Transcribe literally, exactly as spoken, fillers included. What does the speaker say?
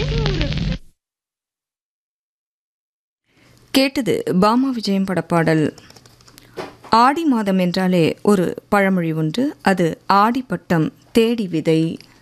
கேட்டது பாமா விஜயம் படப்பாடல். ஆடி மாதம் என்றாலே ஒரு பழமொழி உண்டு. அது ஆடிப்பட்டம் தேடி விதை.